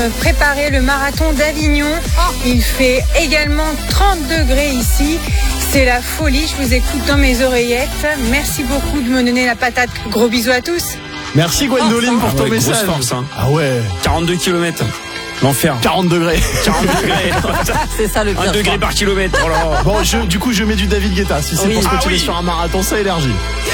Préparer le marathon d'Avignon. Il fait également 30 degrés ici. C'est la folie. Je vous écoute dans mes oreillettes. Merci beaucoup de me donner la patate. Gros bisous à tous. Merci Gwendoline pour ton message. Grosse force, hein. Ah ouais. 42 km. L'enfer. 40 degrés. 40 degrés. C'est ça le pire. 1 degré par kilomètre. Oh là là. Bon, du coup, je mets du David Guetta. Si c'est Oui. pour se Ah motiver oui. sur un marathon, ça énergie.